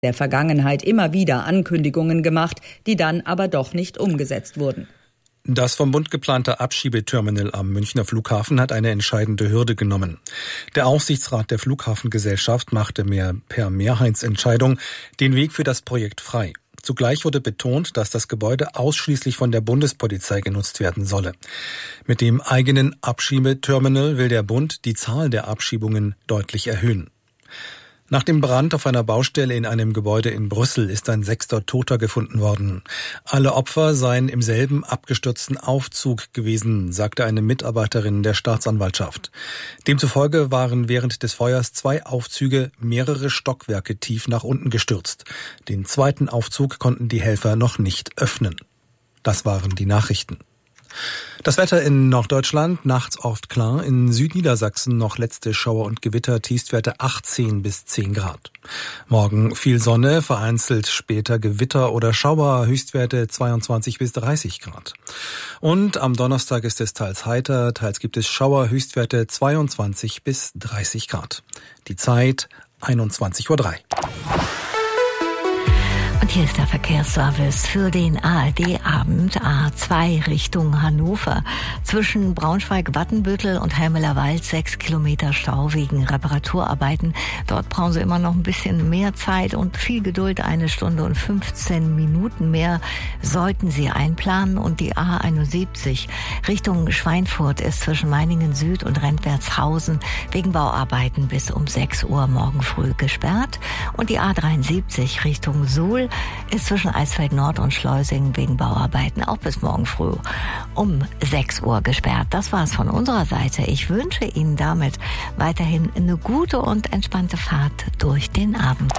der Vergangenheit immer wieder Ankündigungen gemacht, die dann aber doch nicht umgesetzt wurden. Das vom Bund geplante Abschiebeterminal am Münchner Flughafen hat eine entscheidende Hürde genommen. Der Aufsichtsrat der Flughafengesellschaft machte per Mehrheitsentscheidung den Weg für das Projekt frei. Zugleich wurde betont, dass das Gebäude ausschließlich von der Bundespolizei genutzt werden solle. Mit dem eigenen Abschiebeterminal will der Bund die Zahl der Abschiebungen deutlich erhöhen. Nach dem Brand auf einer Baustelle in einem Gebäude in Brüssel ist ein 6. Toter gefunden worden. Alle Opfer seien im selben abgestürzten Aufzug gewesen, sagte eine Mitarbeiterin der Staatsanwaltschaft. Demzufolge waren während des Feuers 2 Aufzüge mehrere Stockwerke tief nach unten gestürzt. Den 2. Aufzug konnten die Helfer noch nicht öffnen. Das waren die Nachrichten. Das Wetter in Norddeutschland, nachts oft klar, in Südniedersachsen noch letzte Schauer und Gewitter, Tiefstwerte 18 bis 10 Grad. Morgen viel Sonne, vereinzelt später Gewitter oder Schauer, Höchstwerte 22 bis 30 Grad. Und am Donnerstag ist es teils heiter, teils gibt es Schauer, Höchstwerte 22 bis 30 Grad. Die Zeit 21:03 Uhr. Und hier ist der Verkehrsservice für den ARD-Abend A2 Richtung Hannover. Zwischen Braunschweig-Wattenbüttel und Helmelerwald 6 Kilometer Stau wegen Reparaturarbeiten. Dort brauchen Sie immer noch ein bisschen mehr Zeit und viel Geduld. 1 Stunde und 15 Minuten mehr sollten Sie einplanen. Und die A71 Richtung Schweinfurt ist zwischen Meiningen Süd und Rentwertshausen wegen Bauarbeiten bis um 6 Uhr morgen früh gesperrt. Und die A73 Richtung Suhl ist zwischen Eisfeld Nord und Schleusing wegen Bauarbeiten auch bis morgen früh um 6 Uhr gesperrt. Das war's von unserer Seite. Ich wünsche Ihnen damit weiterhin eine gute und entspannte Fahrt durch den Abend.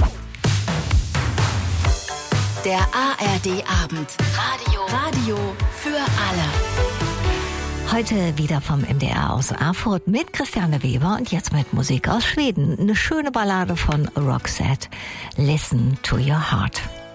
Der ARD-Abend. Radio für alle. Heute wieder vom MDR aus Erfurt mit Christiane Weber und jetzt mit Musik aus Schweden. Eine schöne Ballade von Roxette. Listen to your heart.